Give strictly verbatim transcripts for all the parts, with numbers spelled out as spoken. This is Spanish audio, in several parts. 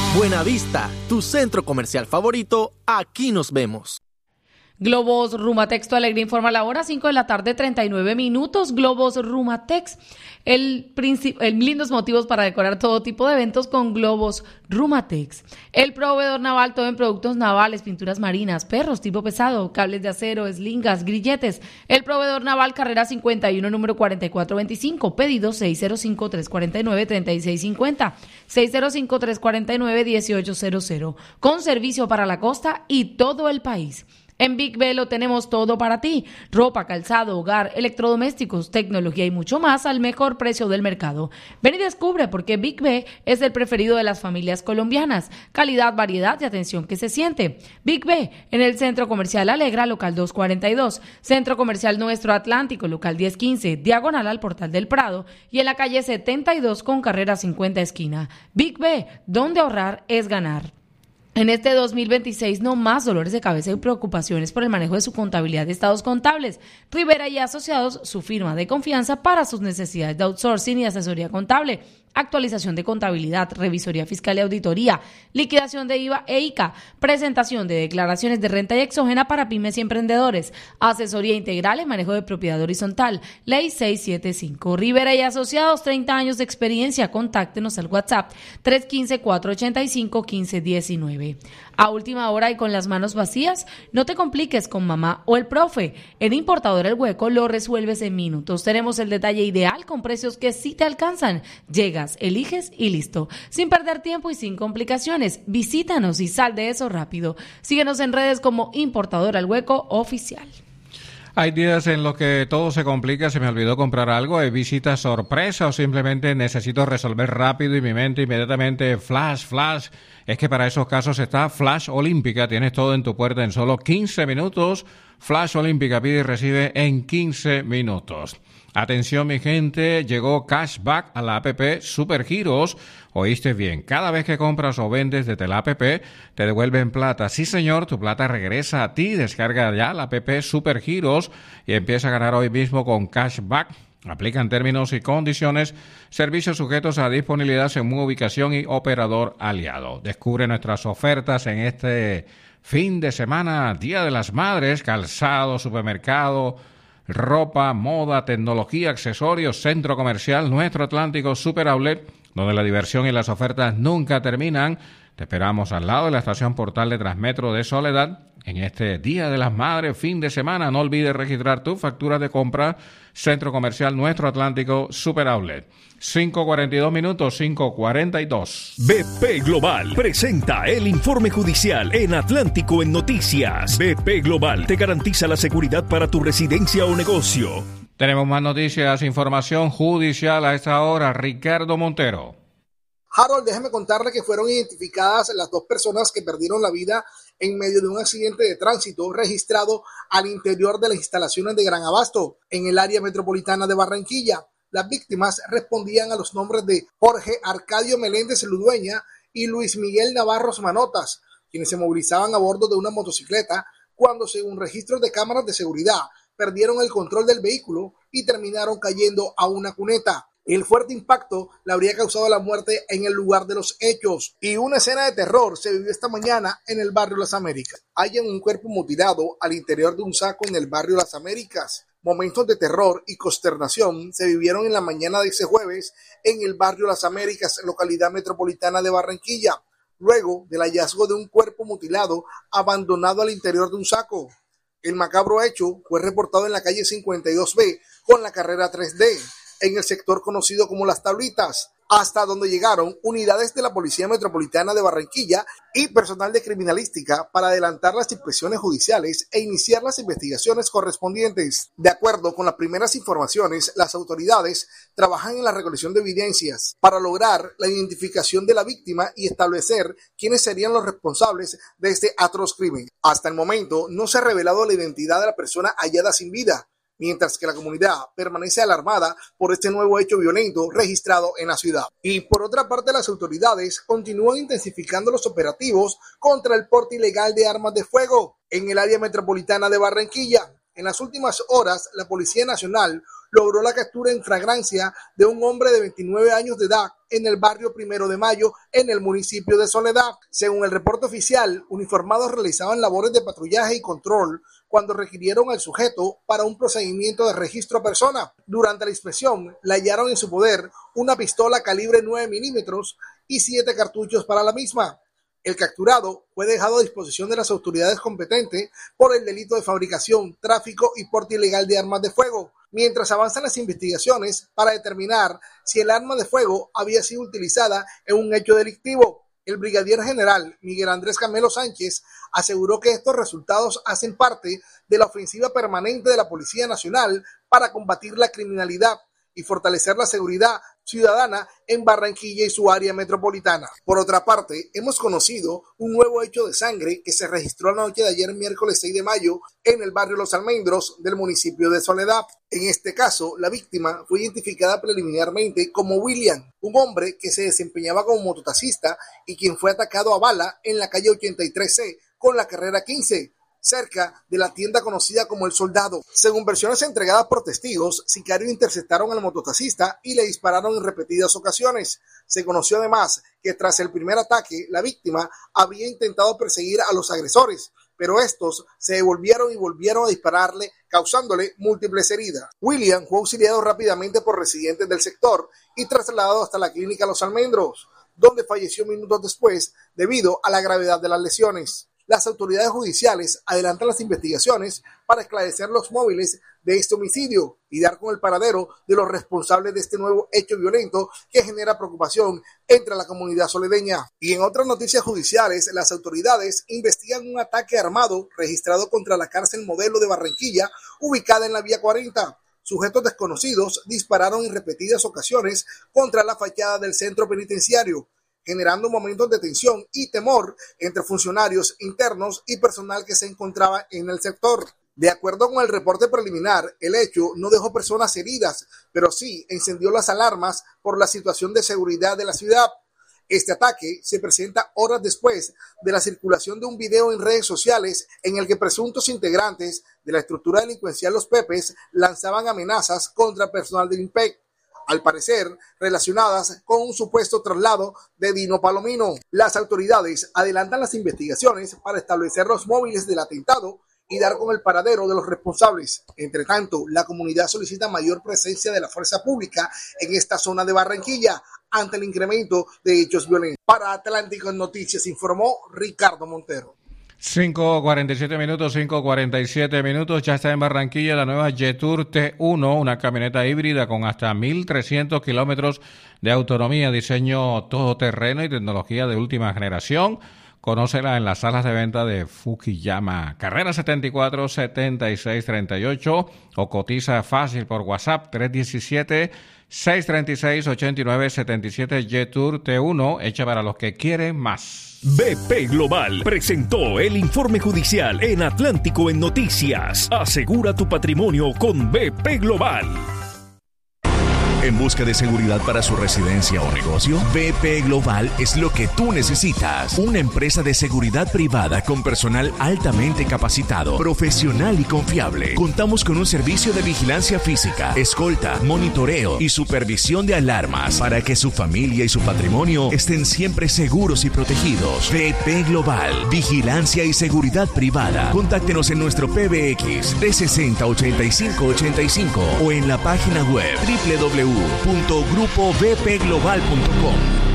Buenavista, tu centro comercial favorito, aquí nos vemos. Globos Rumatex, tu alegría informa la hora, cinco de la tarde, treinta y nueve minutos. Globos Rumatex, el, princip- el lindos motivos para decorar todo tipo de eventos con Globos Rumatex. El proveedor naval, todo en productos navales, pinturas marinas, perros tipo pesado, cables de acero, eslingas, grilletes. El proveedor naval, carrera cincuenta y uno, número cuarenta y cuatro veinticinco. Pedido seis cero cinco, tres cuatro nueve, tres seis cinco cero, seis cero cinco, tres cuatro nueve, uno ocho cero cero. Con servicio para la costa y todo el país. En Big B lo tenemos todo para ti: ropa, calzado, hogar, electrodomésticos, tecnología y mucho más al mejor precio del mercado. Ven y descubre por qué Big B es el preferido de las familias colombianas. Calidad, variedad y atención que se siente. Big B en el Centro Comercial Alegra, local doscientos cuarenta y dos, Centro Comercial Nuestro Atlántico, local diez quince, diagonal al Portal del Prado, y en la calle setenta y dos con carrera cincuenta esquina. Big B, donde ahorrar es ganar. En este dos mil veintiséis, no más dolores de cabeza y preocupaciones por el manejo de su contabilidad de estados contables. Rivera y Asociados, su firma de confianza para sus necesidades de outsourcing y asesoría contable, actualización de contabilidad, revisoría fiscal y auditoría, liquidación de I V A e I C A, presentación de declaraciones de renta y exógena para pymes y emprendedores, asesoría integral en manejo de propiedad horizontal, ley seiscientos setenta y cinco. Rivera y Asociados, treinta años de experiencia. Contáctenos al WhatsApp tres uno cinco, cuatro ocho cinco, uno cinco uno nueve. A última hora y con las manos vacías, no te compliques con mamá o el profe. En Importador El Hueco lo resuelves en minutos. Tenemos el detalle ideal con precios que sí te alcanzan. Llegas, eliges y listo. Sin perder tiempo y sin complicaciones. Visítanos y sal de eso rápido. Síguenos en redes como Importador El Hueco Oficial. Hay días en los que todo se complica, se me olvidó comprar algo, hay visitas sorpresa o simplemente necesito resolver rápido y mi mente inmediatamente flash, flash. Es que para esos casos está Flash Olímpica, tienes todo en tu puerta en solo quince minutos. Flash Olímpica, pide y recibe en quince minutos. Atención mi gente, llegó Cashback a la app Supergiros. Oíste bien, cada vez que compras o vendes desde la app te devuelven plata. Sí señor, tu plata regresa a ti. Descarga ya la app Supergiros y empieza a ganar hoy mismo con Cashback. Aplican términos y condiciones, servicios sujetos a disponibilidad según ubicación y operador aliado. Descubre nuestras ofertas en este fin de semana, Día de las Madres, calzado, supermercado, ropa, moda, tecnología, accesorios, centro comercial, Nuestro Atlántico Super Outlet, donde la diversión y las ofertas nunca terminan. Te esperamos al lado de la estación Portal de Transmetro de Soledad en este Día de las Madres, fin de semana. No olvides registrar tu factura de compra, Centro Comercial Nuestro Atlántico Super Outlet. cinco cuarenta y dos minutos, cinco cuarenta y dos. B P Global presenta el informe judicial en Atlántico en Noticias. B P Global te garantiza la seguridad para tu residencia o negocio. Tenemos más noticias, información judicial a esta hora. Ricardo Montero. Harold, déjeme contarle que fueron identificadas las dos personas que perdieron la vida en medio de un accidente de tránsito registrado al interior de las instalaciones de Gran Abasto, en el área metropolitana de Barranquilla. Las víctimas respondían a los nombres de Jorge Arcadio Meléndez Ludueña y Luis Miguel Navarros Manotas, quienes se movilizaban a bordo de una motocicleta cuando, según registros de cámaras de seguridad, perdieron el control del vehículo y terminaron cayendo a una cuneta. El fuerte impacto le habría causado la muerte en el lugar de los hechos. Y una escena de terror se vivió esta mañana en el barrio Las Américas. Hallan un cuerpo mutilado al interior de un saco en el barrio Las Américas. Momentos de terror y consternación se vivieron en la mañana de ese jueves en el barrio Las Américas, localidad metropolitana de Barranquilla, luego del hallazgo de un cuerpo mutilado abandonado al interior de un saco. El macabro hecho fue reportado en la calle cincuenta y dos B con la carrera tres D, en el sector conocido como Las Tablitas, hasta donde llegaron unidades de la Policía Metropolitana de Barranquilla y personal de criminalística para adelantar las inspecciones judiciales e iniciar las investigaciones correspondientes. De acuerdo con las primeras informaciones, las autoridades trabajan en la recolección de evidencias para lograr la identificación de la víctima y establecer quiénes serían los responsables de este atroz crimen. Hasta el momento no se ha revelado la identidad de la persona hallada sin vida, mientras que la comunidad permanece alarmada por este nuevo hecho violento registrado en la ciudad. Y por otra parte, las autoridades continúan intensificando los operativos contra el porte ilegal de armas de fuego en el área metropolitana de Barranquilla. En las últimas horas, la Policía Nacional logró la captura en flagrancia de un hombre de veintinueve años de edad en el barrio Primero de Mayo, en el municipio de Soledad. Según el reporte oficial, uniformados realizaban labores de patrullaje y control cuando requirieron al sujeto para un procedimiento de registro a persona. Durante la inspección, le hallaron en su poder una pistola calibre nueve milímetros y siete cartuchos para la misma. El capturado fue dejado a disposición de las autoridades competentes por el delito de fabricación, tráfico y porte ilegal de armas de fuego, mientras avanzan las investigaciones para determinar si el arma de fuego había sido utilizada en un hecho delictivo. El brigadier general Miguel Andrés Camelo Sánchez aseguró que estos resultados hacen parte de la ofensiva permanente de la Policía Nacional para combatir la criminalidad y fortalecer la seguridad ciudadana en Barranquilla y su área metropolitana. Por otra parte, hemos conocido un nuevo hecho de sangre que se registró la noche de ayer, miércoles seis de mayo, en el barrio Los Almendros del municipio de Soledad. En este caso, la víctima fue identificada preliminarmente como William, un hombre que se desempeñaba como mototaxista y quien fue atacado a bala en la calle ochenta y tres C con la carrera quince, cerca de la tienda conocida como El Soldado. Según versiones entregadas por testigos, sicarios interceptaron al mototaxista y le dispararon en repetidas ocasiones. Se conoció además que tras el primer ataque, la víctima habría intentado perseguir a los agresores, pero estos se devolvieron y volvieron a dispararle, causándole múltiples heridas. William fue auxiliado rápidamente por residentes del sector y trasladado hasta la clínica Los Almendros, donde falleció minutos después debido a la gravedad de las lesiones. Las autoridades judiciales adelantan las investigaciones para esclarecer los móviles de este homicidio y dar con el paradero de los responsables de este nuevo hecho violento que genera preocupación entre la comunidad soledeña. Y en otras noticias judiciales, las autoridades investigan un ataque armado registrado contra la cárcel Modelo de Barranquilla, ubicada en la vía cuarenta. Sujetos desconocidos dispararon en repetidas ocasiones contra la fachada del centro penitenciario, generando momentos de tensión y temor entre funcionarios internos y personal que se encontraba en el sector. De acuerdo con el reporte preliminar, el hecho no dejó personas heridas, pero sí encendió las alarmas por la situación de seguridad de la ciudad. Este ataque se presenta horas después de la circulación de un video en redes sociales en el que presuntos integrantes de la estructura delincuencial Los Pepes lanzaban amenazas contra personal del INPEC, al parecer relacionadas con un supuesto traslado de Dino Palomino. Las autoridades adelantan las investigaciones para establecer los móviles del atentado y dar con el paradero de los responsables. Entre tanto, la comunidad solicita mayor presencia de la fuerza pública en esta zona de Barranquilla ante el incremento de hechos violentos. Para Atlántico en Noticias informó Ricardo Montero. cinco cuarenta y siete minutos, cinco cuarenta y siete minutos, ya está en Barranquilla la nueva Jetour T uno, una camioneta híbrida con hasta mil trescientos kilómetros de autonomía, diseño todoterreno y tecnología de última generación. Conócela en las salas de venta de Fukuyama. Carrera setenta y cuatro, setenta y seis treinta y ocho o cotiza fácil por WhatsApp tres diecisiete, seis treinta y seis, ochenta y nueve setenta y siete. Jetour T uno, hecha para los que quieren más. B P Global presentó el informe judicial en Atlántico en Noticias. Asegura tu patrimonio con B P Global. En busca de seguridad para su residencia o negocio, B P Global es lo que tú necesitas. Una empresa de seguridad privada con personal altamente capacitado, profesional y confiable. Contamos con un servicio de vigilancia física, escolta, monitoreo y supervisión de alarmas para que su familia y su patrimonio estén siempre seguros y protegidos. B P Global, vigilancia y seguridad privada. Contáctenos en nuestro P B X trescientos sesenta, ochenta y cinco ochenta y cinco o en la página web doble u doble u doble u punto grupo b p global punto com.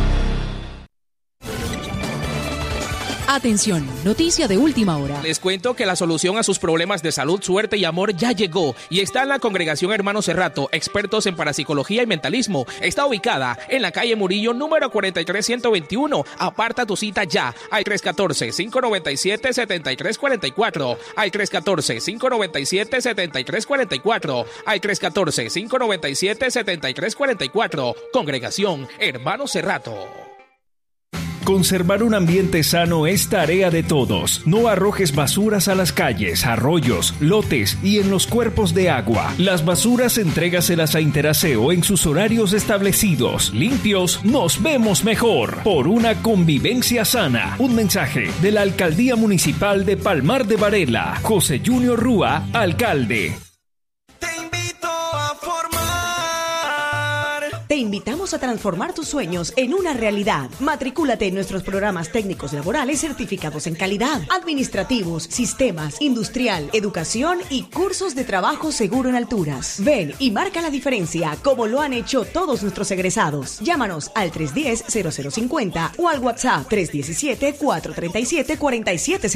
Atención, noticia de última hora. Les cuento que la solución a sus problemas de salud, suerte y amor ya llegó y está en la Congregación Hermanos Cerrato, expertos en parapsicología y mentalismo. Está ubicada en la calle Murillo, número cuarenta y tres ciento veintiuno. Aparta tu cita ya al tres uno cuatro, cinco nueve siete, siete tres cuatro cuatro, al tres uno cuatro, cinco nueve siete, siete tres cuatro cuatro, al tres uno cuatro, cinco nueve siete, siete tres cuatro cuatro. Congregación Hermanos Cerrato. Conservar un ambiente sano es tarea de todos. No arrojes basuras a las calles, arroyos, lotes y en los cuerpos de agua. Las basuras entrégaselas a Interaseo en sus horarios establecidos. Limpios, nos vemos mejor. Por una convivencia sana. Un mensaje de la Alcaldía Municipal de Palmar de Varela. José Junior Rúa, alcalde. Te invito a formar invitamos a transformar tus sueños en una realidad. Matricúlate en nuestros programas técnicos laborales certificados en calidad, administrativos, sistemas, industrial, educación y cursos de trabajo seguro en alturas. Ven y marca la diferencia como lo han hecho todos nuestros egresados. Llámanos al tres uno cero, cero cero cinco cero o al WhatsApp tres uno siete, cuatro tres siete, cuatro siete